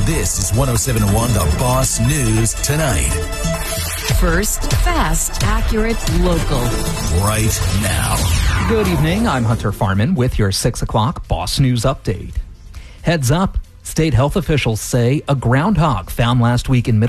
This is 107.1 The Boss News Tonight. First, fast, accurate, local. Right now. Good evening. I'm Hunter Farman with your 6 o'clock Boss News Update. Heads up. State health officials say a groundhog found last week in